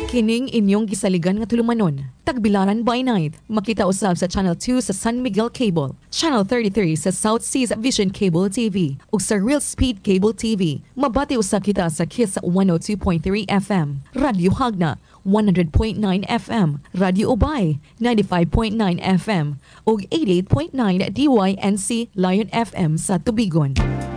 Kining inyong gisaligan nga tulumanon. Tagbilaran by night. Makita usab sa Channel 2 sa San Miguel Cable, Channel 33 sa South Seas Vision Cable TV, ug sa Real Speed Cable TV. Mabati usab kita sa Kiss 102.3 FM, Radyo Hagna 100.9 FM, Radio Ubay 95.9 FM, ug 88.9 DYNC Lion FM sa Tubigon.